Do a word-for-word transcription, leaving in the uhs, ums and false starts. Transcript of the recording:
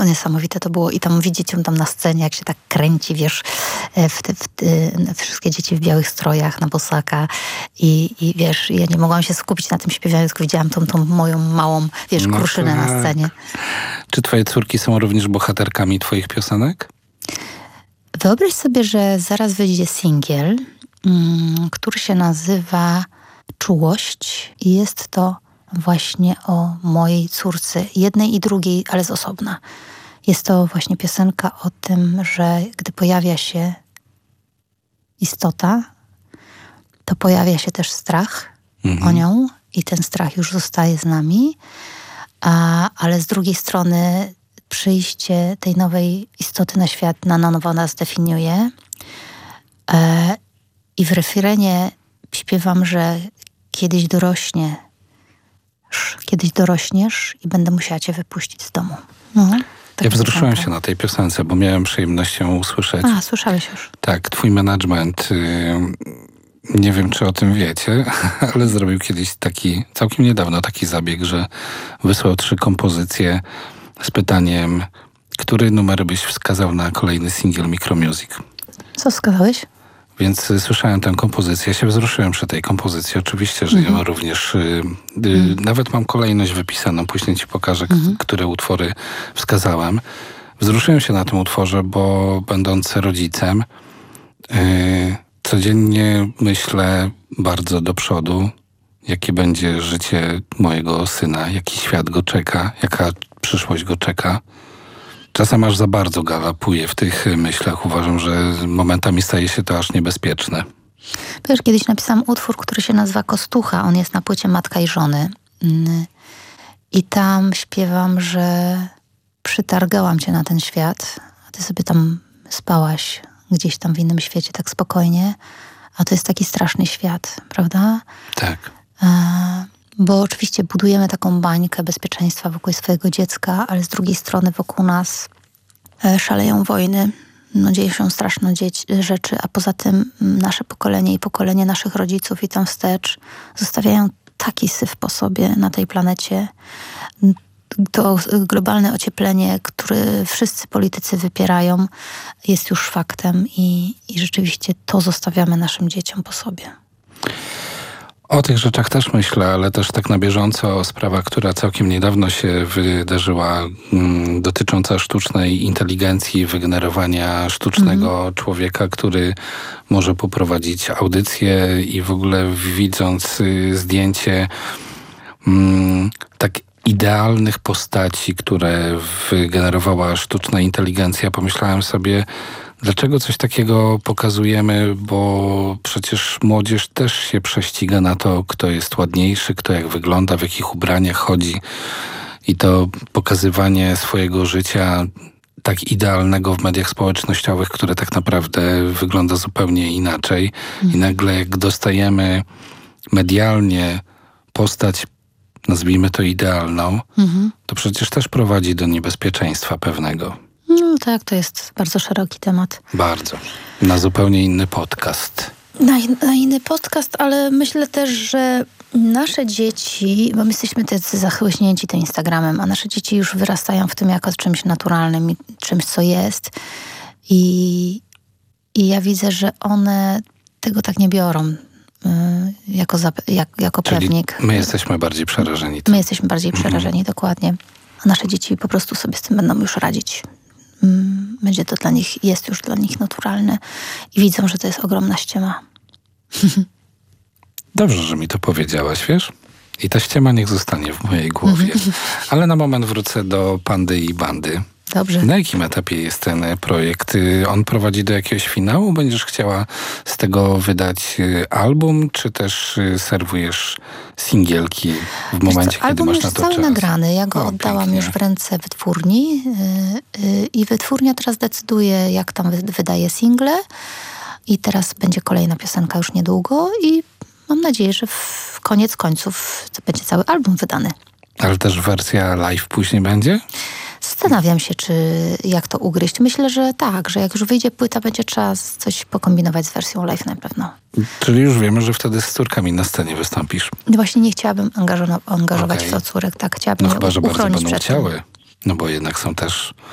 niesamowite to było. I tam widzieć ją tam na scenie, jak się tak kręci, wiesz, w te, w te, wszystkie dzieci w białych strojach na bosaka. I, i wiesz, ja nie mogłam się skupić na tym śpiewaniu, tylko widziałam tą, tą moją małą, wiesz, no kruszynę tak. na scenie. Czy twoje córki są również bohaterkami twoich piosenek? Wyobraź sobie, że zaraz wyjdzie singiel, mm, który się nazywa Czułość i jest to właśnie o mojej córce, jednej i drugiej, ale z osobna. Jest to właśnie piosenka o tym, że gdy pojawia się istota, to pojawia się też strach mhm. o nią i ten strach już zostaje z nami, a, ale z drugiej strony przyjście tej nowej istoty na świat na nowo nas definiuje. E, I w refrenie śpiewam, że kiedyś dorośnie, kiedyś dorośniesz i będę musiała cię wypuścić z domu. No, ja wzruszyłem się na tej piosence, bo miałem przyjemność ją usłyszeć. A, słyszałeś już. Tak, twój management, yy, nie wiem czy o tym wiecie, ale zrobił kiedyś taki, całkiem niedawno taki zabieg, że wysłał trzy kompozycje z pytaniem, który numer byś wskazał na kolejny singiel Micromusic. Co wskazałeś? Więc y, słyszałem tę kompozycję, ja się wzruszyłem przy tej kompozycji. Oczywiście, że mm-hmm. ją również... Y, y, mm. Nawet mam kolejność wypisaną, później ci pokażę, mm-hmm. k- które utwory wskazałem. Wzruszyłem się na tym utworze, bo będąc rodzicem, y, codziennie myślę bardzo do przodu, jakie będzie życie mojego syna, jaki świat go czeka, jaka przyszłość go czeka. Czasem aż za bardzo galopuję w tych myślach. Uważam, że momentami staje się to aż niebezpieczne. Wiesz, kiedyś napisałam utwór, który się nazywa Kostucha. On jest na płycie Matka i Żony. I tam śpiewam, że przytargałam cię na ten świat, a ty sobie tam spałaś gdzieś tam w innym świecie tak spokojnie, a to jest taki straszny świat, prawda? Tak. A, bo oczywiście budujemy taką bańkę bezpieczeństwa wokół swojego dziecka, ale z drugiej strony wokół nas e, szaleją wojny, no, dzieją się straszne dzieci, rzeczy, a poza tym nasze pokolenie i pokolenie naszych rodziców i tam wstecz zostawiają taki syf po sobie na tej planecie. To globalne ocieplenie, które wszyscy politycy wypierają, jest już faktem i, i rzeczywiście to zostawiamy naszym dzieciom po sobie. O tych rzeczach też myślę, ale też tak na bieżąco o sprawach, która całkiem niedawno się wydarzyła, mm, dotycząca sztucznej inteligencji, wygenerowania sztucznego mm. człowieka, który może poprowadzić audycję i w ogóle widząc y, zdjęcie mm, tak idealnych postaci, które wygenerowała sztuczna inteligencja, pomyślałem sobie, dlaczego coś takiego pokazujemy, bo przecież młodzież też się prześciga na to, kto jest ładniejszy, kto jak wygląda, w jakich ubraniach chodzi. I to pokazywanie swojego życia tak idealnego w mediach społecznościowych, które tak naprawdę wygląda zupełnie inaczej. Mm. I nagle jak dostajemy medialnie postać, nazwijmy to idealną, mm-hmm. to przecież też prowadzi do niebezpieczeństwa pewnego. No tak, to jest bardzo szeroki temat. Bardzo. Na zupełnie inny podcast. Na, na inny podcast, ale myślę też, że nasze dzieci, bo my jesteśmy tacy zachłyśnięci tym Instagramem, a nasze dzieci już wyrastają w tym jako czymś naturalnym i czymś, co jest. I, i ja widzę, że one tego tak nie biorą y, jako, za, jak, jako Czyli pewnik. My jesteśmy bardziej przerażeni. Tym. My jesteśmy bardziej przerażeni, mhm. dokładnie. A nasze dzieci po prostu sobie z tym będą już radzić. Będzie to dla nich, jest już dla nich naturalne i widzą, że to jest ogromna ściema. Dobrze, że mi to powiedziałaś, wiesz? I ta ściema niech zostanie w mojej głowie. Ale na moment wrócę do Pandy i Bandy. Dobrze. Na jakim etapie jest ten projekt? On prowadzi do jakiegoś finału? Będziesz chciała z tego wydać album, czy też serwujesz singielki w momencie, co, kiedy masz na to czas? Album już cały nagrany. Ja go o, oddałam pięknie. już w ręce wytwórni yy, yy, i wytwórnia teraz decyduje, jak tam wy, wydaje single. I teraz będzie kolejna piosenka już niedługo i mam nadzieję, że w koniec końców to będzie cały album wydany. Ale też wersja live później będzie? Zastanawiam się, czy jak to ugryźć. Myślę, że tak, że jak już wyjdzie płyta, będzie trzeba coś pokombinować z wersją live na pewno. Czyli już wiemy, że wtedy z córkami na scenie wystąpisz. Właśnie nie chciałabym angażować, angażować okay. w to córek, tak chciałabym no je chyba, że uchronić bardzo będą przed chciały. tym. No bo jednak są też